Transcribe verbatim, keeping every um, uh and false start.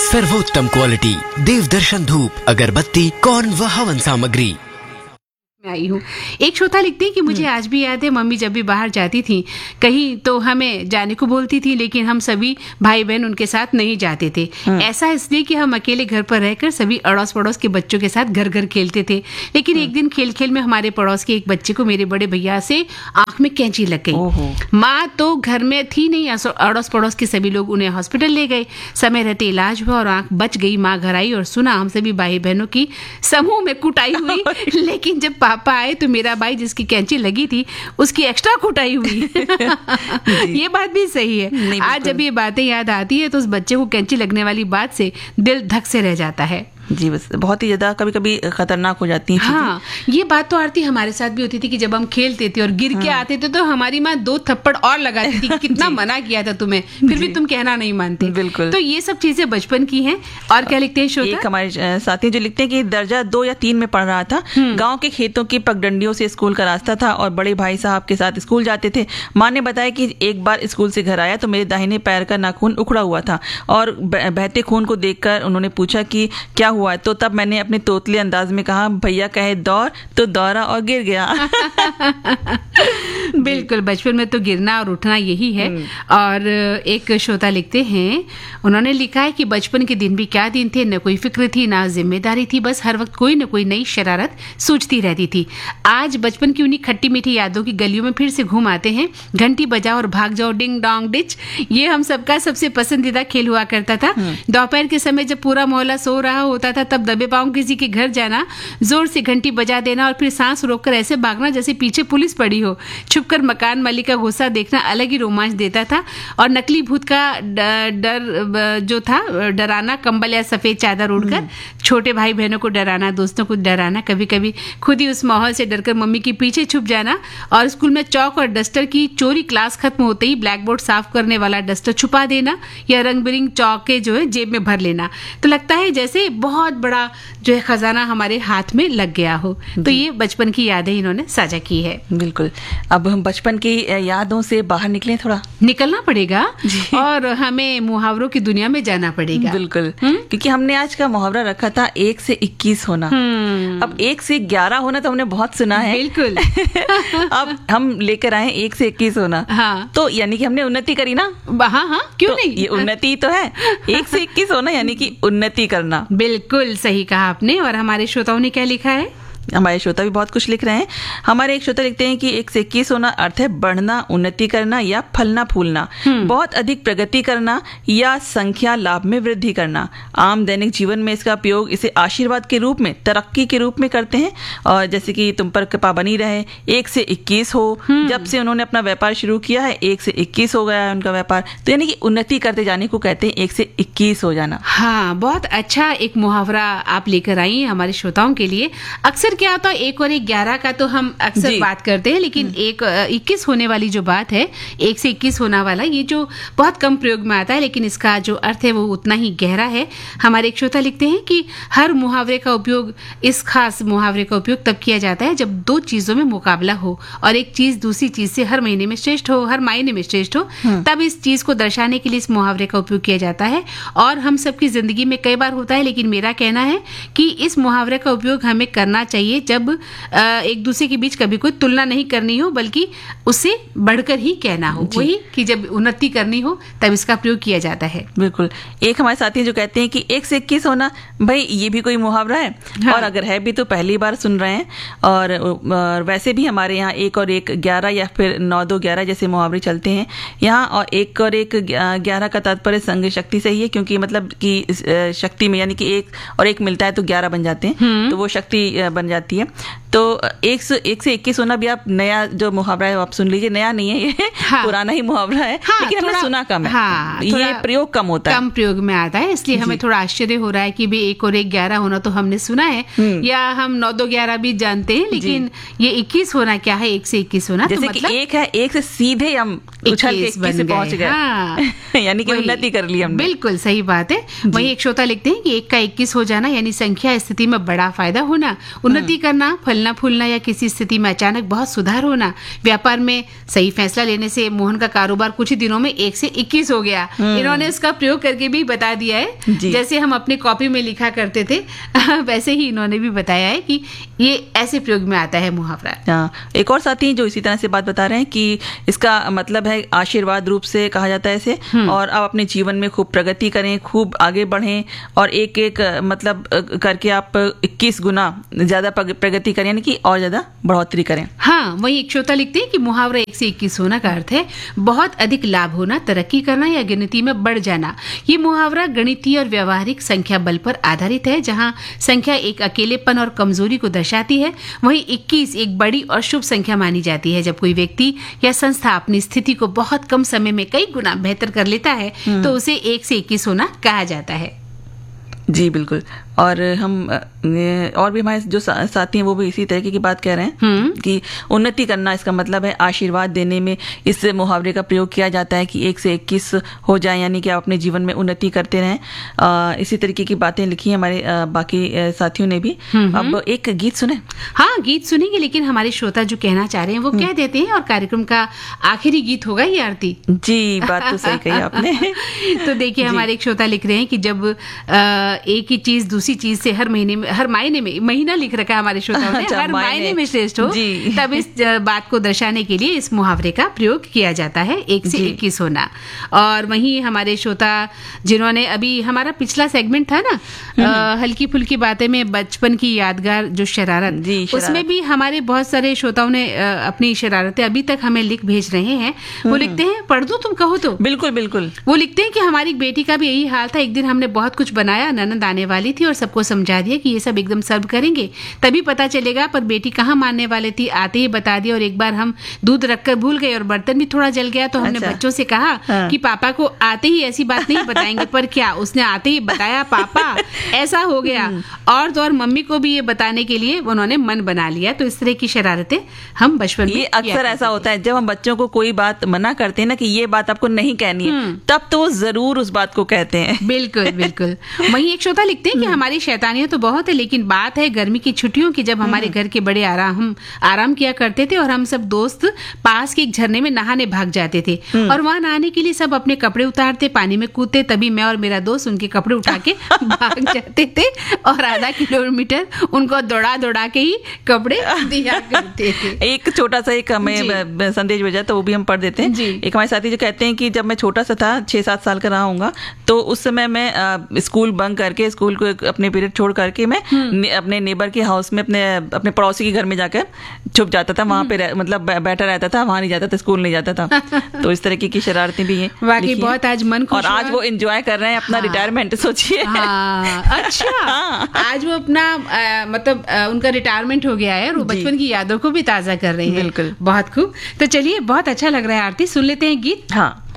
सर्वोत्तम क्वालिटी देवदर्शन धूप, अगरबत्ती, कौन व हवन सामग्री मैं आई हूँ। एक श्रोता लिखते हैं कि मुझे आज भी याद है, मम्मी जब भी बाहर जाती थी कहीं तो हमें जाने को बोलती थी, लेकिन हम सभी भाई बहन उनके साथ नहीं जाते थे। ऐसा इसलिए कि हम अकेले घर पर रहकर सभी अड़ोस पड़ोस के बच्चों के साथ घर घर खेलते थे। लेकिन एक दिन खेल खेल में हमारे पड़ोस के एक बच्चे को मेरे बड़े भैया से आंख में कैंची लग गई। माँ तो घर में थी नहीं, अड़ोस पड़ोस के सभी लोग उन्हें हॉस्पिटल ले गए। समय रहते इलाज हुआ और आंख बच गई। माँ घर आई और सुना हम सभी भाई बहनों की समूह में कुटाई हुई। लेकिन जब पापा आए तो मेरा भाई जिसकी कैंची लगी थी उसकी एक्स्ट्रा कुटाई हुई। ये बात भी सही है। आज जब ये बातें याद आती है तो उस बच्चे को कैंची लगने वाली बात से दिल धक से रह जाता है। जी, बस बहुत ही ज्यादा कभी कभी खतरनाक हो जाती है। हाँ, ये बात तो आरती हमारे साथ भी होती थी कि जब हम खेलते थे और गिर के हाँ। आते थे तो हमारी माँ दो थप्पड़ और लगाती थी। कितना मना किया था तुम्हें, फिर भी तुम कहना नहीं मानते। बिल्कुल। तो ये सब चीजें बचपन की हैं। और क्या लिखते हैं श्रोता? एक हमारे साथी जो लिखते हैं कि दर्जा दो या तीन में पढ़ रहा था, गाँव के खेतों की पगडंडियों से स्कूल का रास्ता था और बड़े भाई साहब के साथ स्कूल जाते थे। माँ ने बताया कि एक बार स्कूल से घर आया तो मेरे दाहिने पैर का नाखून उखड़ा हुआ था और बहते खून को देखकर उन्होंने पूछा कि क्या हुआ, तो तब मैंने अपने तोतले अंदाज में कहा, भैया कहे दौड़, तो दौड़ा और गिर गया। बिल्कुल, बचपन में तो गिरना और उठना यही है। और एक श्रोता लिखते हैं, उन्होंने लिखा है कि बचपन के दिन भी क्या दिन थे, न कोई फिक्र थी ना जिम्मेदारी थी, बस हर वक्त कोई न कोई नई शरारत सूझती रहती थी। आज बचपन की उन्हीं खट्टी मीठी यादों की गलियों में फिर से घूम आते हैं। घंटी बजाओ और भाग जाओ, डिंग डोंग डिच, ये हम सबका सबसे पसंदीदा खेल हुआ करता था। दोपहर के समय जब पूरा मोहल्ला सो रहा होता था तब दबे पांव किसी के घर जाना, जोर से घंटी बजा देना और फिर सांस रोककर ऐसे भागना जैसे पीछे पुलिस पड़ी हो। छुपकर मकान मालिक का गुस्सा देखना अलग ही रोमांच देता था। और नकली भूत का डर जो था, डराना, कंबल या सफेद चादर ओढ़कर छोटे भाई बहनों को डराना, दोस्तों को डराना, कभी कभी खुद ही उस माहौल से डरकर मम्मी के पीछे छुप जाना। और स्कूल में चौक और डस्टर की चोरी, क्लास खत्म होते ही ब्लैक बोर्ड साफ करने वाला डस्टर छुपा देना या रंग बिरंग चौके जो है जेब में भर लेना। तो लगता है जैसे बहुत बड़ा जो है खजाना हमारे हाथ में लग गया हो। तो ये बचपन की यादें इन्होंने साझा की है। बिल्कुल। अब हम बचपन की यादों से बाहर निकलें, थोड़ा निकलना पड़ेगा और हमें मुहावरों की दुनिया में जाना पड़ेगा। बिल्कुल, क्योंकि हमने आज का मुहावरा रखा था एक से इक्कीस होना। अब एक से ग्यारह होना तो हमने बहुत सुना है। बिल्कुल। अब हम लेकर आए एक से इक्कीस होना। हाँ। तो यानी कि हमने उन्नति करी ना। हाँ हाँ, क्यों तो नहीं, ये उन्नति तो है। एक से इक्कीस होना यानी कि उन्नति करना। बिल्कुल सही कहा आपने। और हमारे श्रोताओं ने क्या लिखा है? हमारे श्रोता भी बहुत कुछ लिख रहे हैं। हमारे एक श्रोता लिखते हैं कि एक से इक्कीस होना अर्थ है बढ़ना, उन्नति करना या फलना फूलना, बहुत अधिक प्रगति करना या संख्या लाभ में वृद्धि करना। आम दैनिक जीवन में इसका उपयोग इसे आशीर्वाद के रूप में, तरक्की के रूप में करते हैं। और जैसे कि तुम पर कृपा बनी रहे, एक से इक्कीस हो। जब से उन्होंने अपना व्यापार शुरू किया है एक से इक्कीस हो गया है उनका व्यापार। तो यानी कि उन्नति करते जाने को कहते हैं एक से इक्कीस हो जाना। हाँ, बहुत अच्छा एक मुहावरा आप लेकर आई हैं हमारे श्रोताओं के लिए। अक्सर क्या होता है, एक और एक ग्यारह का तो हम अक्सर बात करते हैं, लेकिन एक इक्कीस होने वाली जो बात है, एक से इक्कीस होना वाला, ये जो बहुत कम प्रयोग में आता है, लेकिन इसका जो अर्थ है वो उतना ही गहरा है। हमारे एक श्रोता लिखते हैं कि हर मुहावरे का उपयोग, इस खास मुहावरे का उपयोग तब किया जाता है जब दो चीजों में मुकाबला हो और एक चीज दूसरी चीज से हर महीने में श्रेष्ठ हो, हर मायने में श्रेष्ठ हो, तब इस चीज को दर्शाने के लिए इस मुहावरे का उपयोग किया जाता है। और हम सबकी जिंदगी में कई बार होता है, लेकिन मेरा कहना है कि इस मुहावरे का उपयोग हमें करना चाहिए जब एक दूसरे के बीच कभी कोई तुलना नहीं करनी हो, बल्कि उससे बढ़कर ही कहना हो। वही कि जब उन्नति करनी हो तब इसका प्रयोग किया जाता है। बिल्कुल। एक हमारे साथी जो कहते हैं कि एक से इक्कीस होना, भाई ये भी कोई मुहावरा है? हाँ। और अगर है भी तो पहली बार सुन रहे हैं। और, और वैसे भी हमारे यहाँ एक और एक ग्यारह या फिर नौ दो ग्यारह जैसे मुहावरे चलते हैं यहाँ। और एक और एक ग्यारह का तात्पर्य संग शक्ति से ही है, क्योंकि मतलब कि शक्ति में यानी कि एक और एक मिलता है तो ग्यारह बन जाते हैं, तो वो शक्ति बन जाती है। तो एक से एक से इक्कीस होना भी आप नया जो मुहावरा है आप सुन लीजिए, नया नहीं है ये। हाँ। पुराना ही मुहावरा है। हाँ, लेकिन हमने सुना कम है। हाँ, ये प्रयोग कम होता है, कम प्रयोग में आता है, इसलिए हमें थोड़ा आश्चर्य हो रहा है कि भी एक और एक ग्यारह होना तो हमने सुना है, या हम नौ दो ग्यारह भी जानते हैं, लेकिन ये इक्कीस होना क्या है, एक से इक्कीस होना जैसे तो मतलब एक है, एक से सीधे हम उछल के इक्कीस से पहुंच गए। हाँ। यानी कि उन्नति कर ली हमने। बिल्कुल सही बात है। वही एक श्रोता लिखते हैं कि एक का इक्कीस हो जाना यानी संख्या स्थिति में बड़ा फायदा होना, उन्नति उन्नति करना, फलना फूलना या किसी स्थिति में अचानक बहुत सुधार होना, व्यापार में सही फैसला लेने से मोहन का कारोबार कुछ ही दिनों में एक से इक्कीस हो गया। इन्होंने उसका प्रयोग करके भी बता दिया है, जैसे हम अपने कॉपी में लिखा करते थे वैसे ही इन्होंने भी बताया है कि ये ऐसे प्रयोग में आता है मुहावरा। हाँ, एक और साथी जो इसी तरह से बात बता रहे हैं कि इसका मतलब है आशीर्वाद रूप से कहा जाता है इसे, और आप अपने जीवन में खूब प्रगति करें, खूब आगे बढ़ें और एक एक मतलब करके आप इक्कीस गुना ज्यादा प्रगति करें, यानी कि और ज्यादा बढ़ोतरी करें। हाँ, वही एक श्रोता लिखते हैं कि मुहावरा एक से इक्कीस होना का अर्थ है बहुत अधिक लाभ होना, तरक्की करना या गिनती में बढ़ जाना। ये मुहावरा गणितीय और व्यवहारिक संख्या बल पर आधारित है, जहाँ संख्या एक अकेलेपन और कमजोरी को दर्शाती है, वहीं इक्कीस एक बड़ी और शुभ संख्या मानी जाती है। जब कोई व्यक्ति या संस्था अपनी स्थिति को बहुत कम समय में कई गुना बेहतर कर लेता है तो उसे एक से इक्कीस होना कहा जाता है। जी बिल्कुल। और हम और भी हमारे जो सा, साथी हैं वो भी इसी तरीके की बात कह रहे हैं कि उन्नति करना, इसका मतलब है आशीर्वाद देने में इस मुहावरे का प्रयोग किया जाता है कि एक से इक्कीस हो जाए, यानी कि आप अपने जीवन में उन्नति करते रहें। आ, इसी तरीके की बातें लिखी हैं हमारे आ, बाकी आ, साथियों ने भी। अब एक गीत सुने। हाँ, गीत सुनेंगे, लेकिन हमारे श्रोता जो कहना चाह रहे हैं वो कह देते हैं और कार्यक्रम का आखिरी गीत होगा ये आरती। जी, बात तो सही कही आपने। तो देखिए, हमारे एक श्रोता लिख रहे हैं कि जब आ, एक ही चीज दूसरी चीज से हर महीने में, हर मायने में, महीना लिख रखा है हमारे श्रोताओं ने, हर मायने में श्रेष्ठ हो, तब इस बात को दर्शाने के लिए इस मुहावरे का प्रयोग किया जाता है, एक से इक्कीस होना। और वहीं हमारे श्रोता जिन्होंने अभी हमारा पिछला सेगमेंट था ना, आ, हल्की फुल्की बातें में बचपन की यादगार जो शरारत, उसमें भी हमारे बहुत सारे श्रोताओं ने आ, अपनी शरारतें अभी तक हमें लिख भेज रहे हैं। वो लिखते हैं, पढ़ दूं तुम कहो तो? बिल्कुल बिल्कुल। वो लिखते हैं कि हमारी बेटी का भी यही हाल था। एक दिन हमने बहुत कुछ बनाया, ननद आने वाली थी और सबको समझा दिया कि ये सब एकदम सर्व करेंगे, तभी पता चलेगा, पर बेटी कहाँ मानने वाली थी, आते ही बता दिया। और एक बार हम दूध रखकर भूल गए और बर्तन भी थोड़ा जल गया, तो हमने अच्छा। बच्चों से कहा हाँ। कि पापा को आते ही ऐसी बात नहीं बताएंगे, पर क्या उसने आते ही बताया, पापा ऐसा हो गया। और तो और मम्मी को भी ये बताने के लिए उन्होंने मन बना लिया। तो इस तरह की शरारतें हम बचपन में, ये अक्सर ऐसा होता है जब हम बच्चों को कोई बात मना करते हैं ना कि ये बात आपको नहीं कहनी है, तब तो वो जरूर उस बात को कहते हैं। बिल्कुल बिल्कुल। वहीं एक श्रोता लिखते हैं कि हमारी शैतानियां तो बहुत है, लेकिन बात है गर्मी की छुट्टियों की, जब हमारे घर के बड़े आराम हम आराम किया करते थे और हम सब दोस्त पास के एक झरने में नहाने भाग जाते थे। और वहां नहाने के लिए सब अपने कपड़े उतारते, पानी में कूदते, तभी मैं और मेरा दोस्त उनके कपड़े उठा के भाग जाते थे और आधा किलोमीटर उनको दौड़ा दौड़ा के ही कपड़े दिया करते थे। एक छोटा सा एक हमें संदेश भेजा, तो वो भी हम पढ़ देते हैं। एक हमारे साथी जो कहते हैं कि जब मैं छोटा सा था, छह सात साल का रहा हूँगा, तो उस समय मैं स्कूल बंक करके, स्कूल को अपने पीरियड छोड़ करके मैं ने, अपने नेबर के हाउस में, अपने अपने पड़ोसी के घर में जाकर छुप जाता था, वहां पे मतलब बैठा रहता था, वहां नहीं जाता था, स्कूल नहीं जाता था। तो इस तरीके की शरारतें भी हैं। वाकई बहुत आज मन खुश, और आज वो एंजॉय कर रहे हैं अपना रिटायरमेंट। सोचिए। अच्छा, आज वो अपना आ, मतलब आ, उनका रिटायरमेंट हो गया है और वो बचपन की यादों को भी ताजा कर रहे हैं। बिल्कुल, बहुत खूब। तो चलिए, बहुत अच्छा लग रहा है आरती, सुन लेते हैं गीत। हाँ।